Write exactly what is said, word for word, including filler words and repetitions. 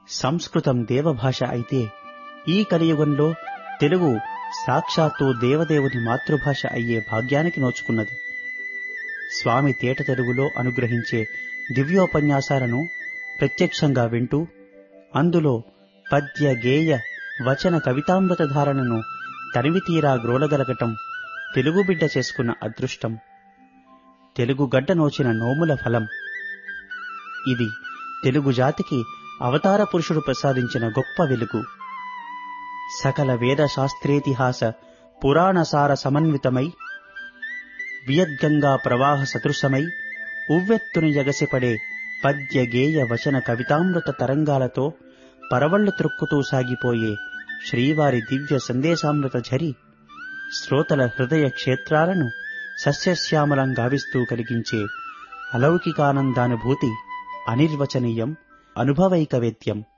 సంస్కృతం దేవభాష అయితే ఈ కలియుగంలో తెలుగు సాక్షాత్తు దేవదేవుని మాతృభాష అయ్యే భాగ్యానికి నోచుకున్నది. స్వామి తేట తెలుగులో అనుగ్రహించే దివ్యోపన్యాసాలను ప్రత్యక్షంగా వింటూ అందులో పద్య గేయ వచన కవితామృత ధారణను తనివితీరా గ్రోలగలగటం తెలుగు బిడ్డ చేసుకున్న అదృష్టం, తెలుగు గడ్డ నోచిన నోముల ఫలం. ఇది తెలుగు జాతికి అవతార పురుషుడు ప్రసాదించిన గొప్ప వెలుగు. సకల వేద శాస్త్రేతిహాస పురాణసార సమన్వితమై వియద్గంగా ప్రవాహ సదృశమై ఉవ్వెత్తున ఎగసిపడే పద్య గేయ వచన కవితామృత తరంగాలతో పరవళ్లు త్రొక్కుతూ సాగిపోయే శ్రీవారి దివ్య సందేశామృత ఝరి శ్రోతల హృదయ క్షేత్రాలను సస్యశ్యామలం గావిస్తూ కలిగించే అలౌకికానందానుభూతి అనిర్వచనీయం, అనుభవైకవేద్యం.